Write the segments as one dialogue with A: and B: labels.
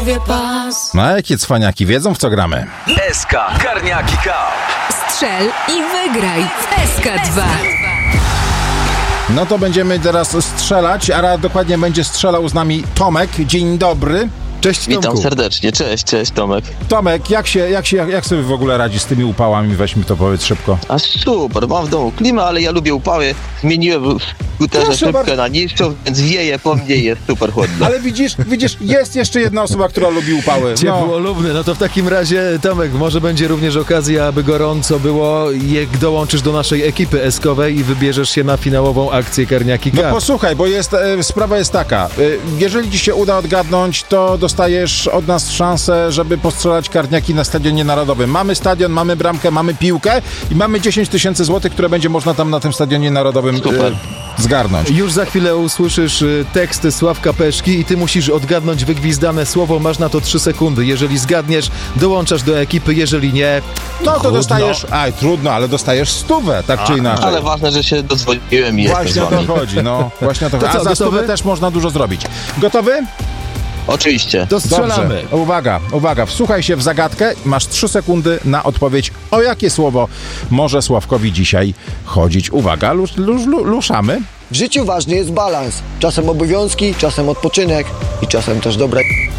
A: głowie pas.
B: No a jakie cwaniaki wiedzą, w co gramy?
C: SK Karniaki Cup.
A: Strzel i wygraj w SK2.
B: No to będziemy teraz strzelać, a dokładnie będzie strzelał z nami Tomek. Dzień dobry.
D: Cześć, Tomku.
E: Witam serdecznie, cześć Tomek.
B: Tomek, jak sobie w ogóle radzi z tymi upałami? Weź mi to powiedz szybko.
E: A super, mam w domu klimę, ale ja lubię upały. Zmieniłem w skuterze szybkę na niższą, więc wieje po mnie, jest super chłodno.
B: Ale widzisz, jest jeszcze jedna osoba, która lubi upały.
D: Ciepłolubny, no to w takim razie, Tomek, może będzie również okazja, aby gorąco było, jak dołączysz do naszej ekipy eskowej i wybierzesz się na finałową akcję Karniaki Cup.
B: No posłuchaj, bo sprawa jest taka. Jeżeli ci się uda odgadnąć, to dostajesz od nas szansę, żeby postrzelać karniaki na Stadionie Narodowym. Mamy stadion, mamy bramkę, mamy piłkę i mamy 10 000 złotych, które będzie można tam na tym Stadionie Narodowym zgarnąć.
D: Już za chwilę usłyszysz teksty Sławka Peszki i ty musisz odgadnąć wygwizdane słowo. Masz na to 3 sekundy. Jeżeli zgadniesz, dołączasz do ekipy. Jeżeli nie,
B: no to dostajesz... Trudno, ale dostajesz 100, tak czy inaczej.
E: Ale ważne, że się dodzwoniłem i
B: Właśnie
E: jestem z
B: o
E: wami.
B: to chodzi, no. Właśnie o to chodzi.
D: co,
B: A za 100
D: gotowy?
B: też można dużo zrobić. Gotowy?
E: Oczywiście.
D: to strzelamy.
B: Dobrze. Uwaga, wsłuchaj się w zagadkę. Masz 3 sekundy na odpowiedź, o jakie słowo może Sławkowi dzisiaj chodzić. Uwaga, luszamy.
F: W życiu ważny jest balans. Czasem obowiązki, czasem odpoczynek i czasem też dobre...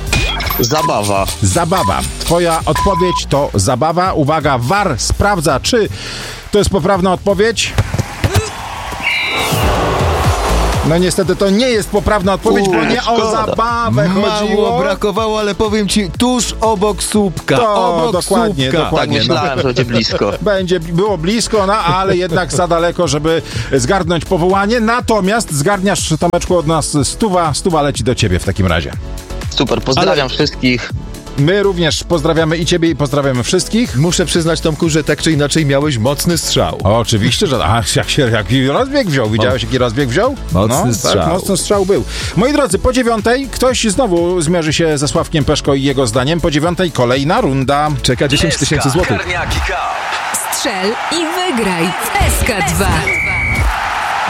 E: Zabawa.
B: Twoja odpowiedź to zabawa. Uwaga, VAR sprawdza, czy to jest poprawna odpowiedź. No niestety to nie jest poprawna odpowiedź, bo nie o zabawę chodziło.
D: Mało brakowało, ale powiem ci, tuż obok słupka.
B: Dokładnie.
E: Tak myślałem, że będzie blisko.
B: Było blisko, no ale jednak za daleko, żeby zgarnąć powołanie. Natomiast zgarniasz, Tomeczku, od nas 100 leci do ciebie w takim razie.
E: Super, pozdrawiam wszystkich.
B: My również pozdrawiamy i ciebie, i pozdrawiamy wszystkich.
D: Muszę przyznać, Tomku, że tak czy inaczej miałeś mocny strzał.
B: Oczywiście, że jaki rozbieg wziął. Widziałeś, jaki rozbieg wziął?
D: Mocny strzał.
B: Tak, mocny strzał był. Moi drodzy, po 9:00 ktoś znowu zmierzy się ze Sławkiem Peszko i jego zdaniem. Po 9:00 kolejna runda.
D: Czeka 10 000
C: SK
D: złotych.
C: Karniaki Cup.
A: Strzel i wygraj w SK2.